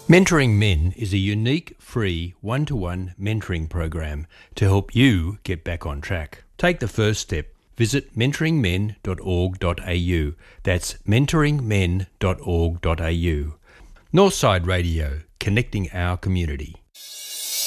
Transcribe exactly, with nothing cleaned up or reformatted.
Mentoring Men is a unique, free, one-to-one mentoring program to help you get back on track. Take the first step. Visit mentoring men dot org dot a u. That's mentoring men dot org dot a u. Northside Radio, connecting our community.